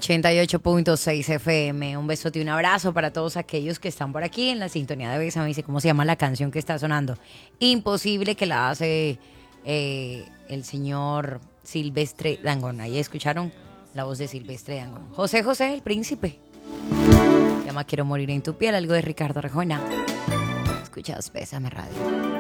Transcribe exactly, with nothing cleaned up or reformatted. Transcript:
ochenta y ocho punto seis F M. Un besote y un abrazo para todos aquellos que están por aquí en la sintonía de Bésame. Dice, ¿cómo se llama la canción que está sonando? Imposible, que la hace eh, el señor Silvestre Dangond. Ahí escucharon la voz de Silvestre Dangond. José José, el príncipe. Se llama Quiero morir en tu piel, algo de Ricardo Arjona. Escuchas Bésame Radio.